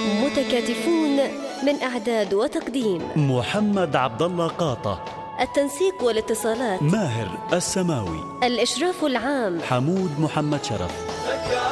متكاتفون من إعداد وتقديم محمد عبد الله قاطة. التنسيق والاتصالات ماهر السماوي. الإشراف العام حمود محمد شرف.